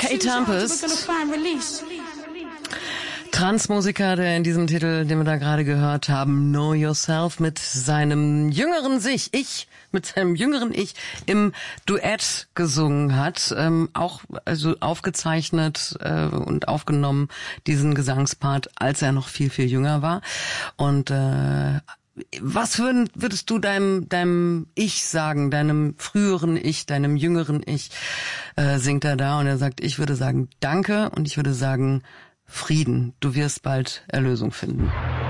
Kate Tempest. Transmusiker, der in diesem Titel, den wir da gerade gehört haben, Know Yourself, mit seinem jüngeren Ich im Duett gesungen hat, auch also aufgezeichnet und aufgenommen, diesen Gesangspart, als er noch viel, viel jünger war. Und was würdest du deinem Ich sagen, deinem früheren Ich, deinem jüngeren Ich, singt er da, und er sagt, ich würde sagen Danke, und ich würde sagen Frieden, du wirst bald Erlösung finden.